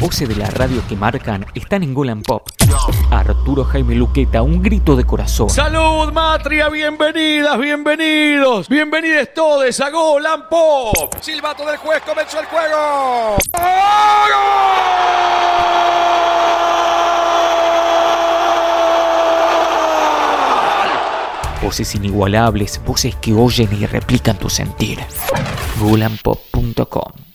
voces de la radio que marcan están en Golan Pop. Arturo Jaime Luqueta, un grito de corazón. ¡Salud, Matria! ¡Bienvenidas, bienvenidos! ¡Bienvenidos todos a Golan Pop! ¡Silbato del juez! ¡Comenzó el juego! Voces inigualables, voces que oyen y replican tu sentir. Golanpop.com